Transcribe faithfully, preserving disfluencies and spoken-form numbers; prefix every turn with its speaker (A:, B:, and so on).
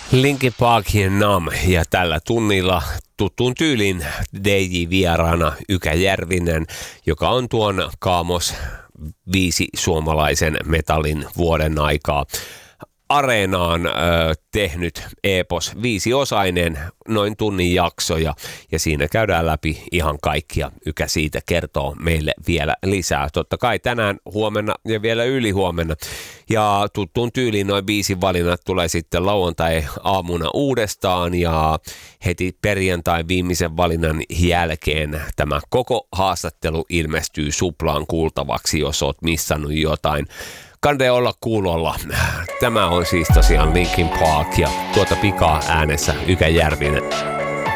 A: Linkin Parkin Nam ja tällä tunnilla tuttuun tyylin D J-vieraana Ykä Järvinen, joka on tuon Kaamos viisi suomalaisen metallin vuoden aikaa Areenaan ö, tehnyt epos viisiosainen, noin tunnin jaksoja, ja siinä käydään läpi ihan kaikkia. Ykä siitä kertoo meille vielä lisää. Totta kai tänään, huomenna ja vielä ylihuomenna. Ja tuttuun tyyliin noin viisi valinnat tulee sitten lauantai-aamuna uudestaan, ja heti perjantai viimeisen valinnan jälkeen tämä koko haastattelu ilmestyy Suplaan kuultavaksi, jos oot missannut jotain. Kande olla kuulolla. Tämä on siis tosiaan Linkin Park ja tuota pikaa äänessä Ykä Järvinen.